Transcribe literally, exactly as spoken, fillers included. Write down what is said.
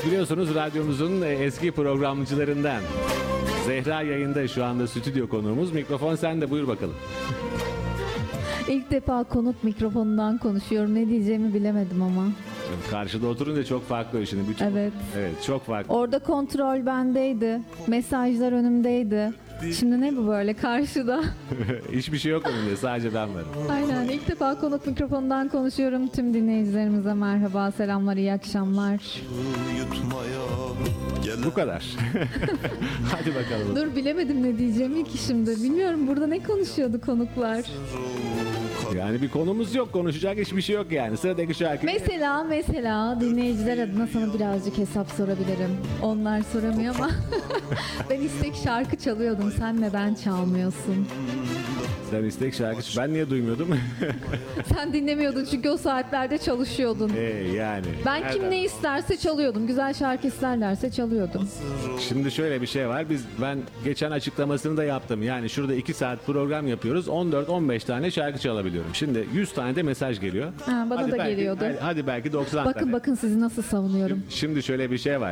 Biliyorsunuz radyomuzun eski programcılarından. Zehra yayında şu anda stüdyo konuğumuz. Mikrofon sende, buyur bakalım. İlk defa konuk mikrofonundan konuşuyorum. Ne diyeceğimi bilemedim ama. Karşıda oturunca çok farklı şimdi. Bütün... Evet. Evet, çok farklı. Orada kontrol bendeydi. Mesajlar önümdeydi. Şimdi ne bu böyle karşıda? Hiçbir şey yok önünde, sadece ben varım. Aynen. İlk defa konuk mikrofonundan konuşuyorum. Tüm dinleyicilerimize merhaba, selamlar, iyi akşamlar. Bu kadar. Hadi bakalım. Dur, bilemedim ne diyeceğimi ki şimdi. Bilmiyorum, burada ne konuşuyordu konuklar? Yani bir konumuz yok, konuşacak hiçbir şey yok yani. Sıradaki şarkı. Mesela mesela dinleyiciler adına sana birazcık hesap sorabilirim. Onlar soramıyor ama ben istek şarkı çalıyordum. Sen neden çalmıyorsun? Sen istek şarkıcı. Ben niye duymuyordum? Sen dinlemiyordun çünkü o saatlerde çalışıyordun. ee, yani. Ben kim Nereden? ne isterse çalıyordum. Güzel şarkı isterlerse çalıyordum. Şimdi şöyle bir şey var. Biz ben geçen açıklamasını da yaptım. Yani şurada iki saat program yapıyoruz. on dört on beş tane şarkı çalabiliyorum. Şimdi yüz tane de mesaj geliyor. Ha, bana Hadi da belki- geliyordu. Hadi, hadi belki doksan Bakın tane. bakın sizi nasıl savunuyorum. Şimdi şöyle bir şey var.